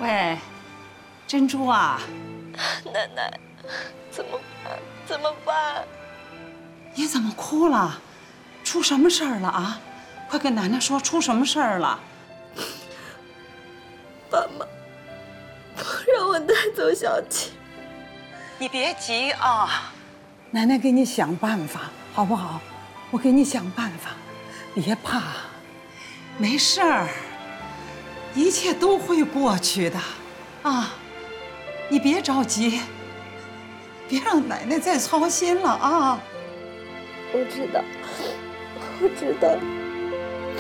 喂，珍珠啊， 奶奶，怎么办？怎么办？ 你怎么哭了？出什么事儿了啊？快跟奶奶说，出什么事儿了？ 爸妈让我带走小琪。 你别急啊，奶奶给你想办法，好不好？我给你想办法，别怕，没事儿，一切都会过去的，啊，你别着急，别让奶奶再操心了啊。 我知道，我知道。